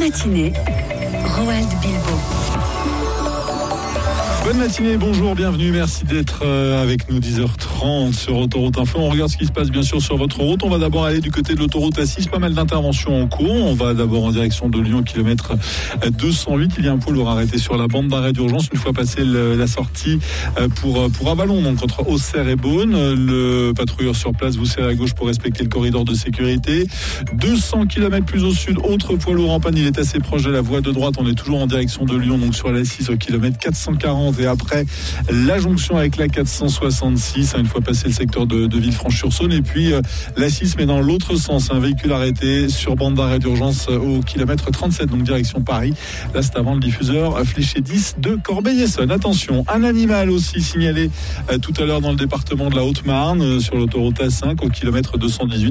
matinée, Roald Bilbo. Bonne matinée, bonjour, bienvenue, merci d'être avec nous, 10h30 sur Autoroute Info. On regarde ce qui se passe bien sûr sur votre route. On va d'abord aller du côté de l'autoroute A6, pas mal d'interventions en cours. On va d'abord en direction de Lyon, kilomètre 208. Il y a un poids lourd arrêté sur la bande d'arrêt d'urgence une fois passé la sortie pour Avallon, donc entre Auxerre et Beaune. Le patrouilleur sur place vous serre à gauche pour respecter le corridor de sécurité. 200 km plus au sud, autre poids lourd en panne, il est assez proche de la voie de droite. On est toujours en direction de Lyon, donc sur la 6 au kilomètre 440. Et après la jonction avec la 466, une fois passé le secteur de Villefranche-sur-Saône, et puis la 6 mais dans l'autre sens, un véhicule arrêté sur bande d'arrêt d'urgence au kilomètre 37, donc direction Paris. Là c'est avant le diffuseur fléché 10 de Corbeil-Essonnes. Attention, un animal aussi signalé tout à l'heure dans le département de la Haute-Marne sur l'autoroute A5 au kilomètre 218.